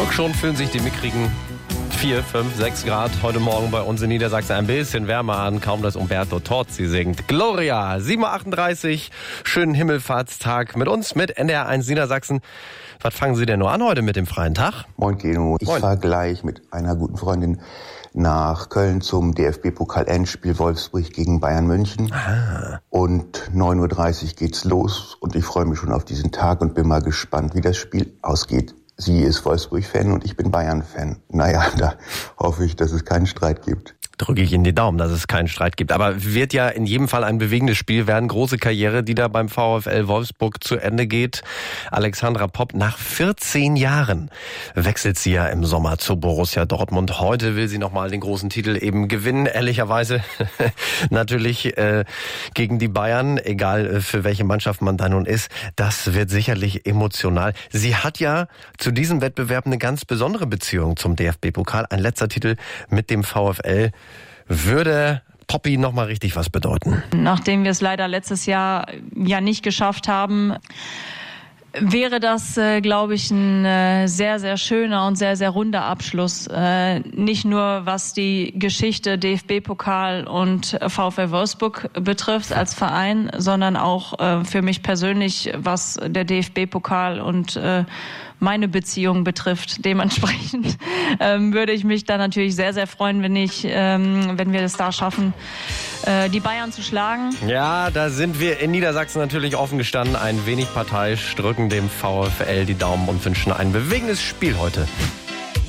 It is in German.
Guck, schon fühlen sich die mickrigen 4, 5, 6 Grad heute Morgen bei uns in Niedersachsen ein bisschen wärmer an. Kaum, dass Umberto Tozzi singt. Gloria, 7.38 Uhr, schönen Himmelfahrtstag mit uns, mit NDR1 Niedersachsen. Was fangen Sie denn nur an heute mit dem freien Tag? Moin Geno, ich fahre gleich mit einer guten Freundin nach Köln zum DFB-Pokal-Endspiel Wolfsburg gegen Bayern München. Und 9.30 Uhr geht's los und ich freue mich schon auf diesen Tag und bin mal gespannt, wie das Spiel ausgeht. Sie ist Wolfsburg-Fan und ich bin Bayern-Fan. Naja, da hoffe ich, dass es keinen Streit gibt. Drücke ich Ihnen die Daumen, dass es keinen Streit gibt. Aber wird ja in jedem Fall ein bewegendes Spiel werden. Große Karriere, die da beim VfL Wolfsburg zu Ende geht. Alexandra Popp, nach 14 Jahren wechselt sie ja im Sommer zu Borussia Dortmund. Heute will sie nochmal den großen Titel eben gewinnen. Ehrlicherweise natürlich gegen die Bayern, egal für welche Mannschaft man da nun ist. Das wird sicherlich emotional. Sie hat ja zu diesem Wettbewerb eine ganz besondere Beziehung zum DFB-Pokal. Ein letzter Titel mit dem VfL würde Poppi noch mal richtig was bedeuten. Nachdem wir es leider letztes Jahr ja nicht geschafft haben, wäre das, glaube ich, ein sehr, sehr schöner und sehr, sehr runder Abschluss. Nicht nur was die Geschichte DFB-Pokal und VfL Wolfsburg betrifft als Verein, sondern auch für mich persönlich, was der DFB-Pokal und meine Beziehung betrifft. Dementsprechend würde ich mich da natürlich sehr, sehr freuen, wenn wir es da schaffen, die Bayern zu schlagen. Ja, da sind wir in Niedersachsen natürlich offen gestanden, ein wenig parteiisch, drücken dem VfL die Daumen und wünschen ein bewegendes Spiel heute.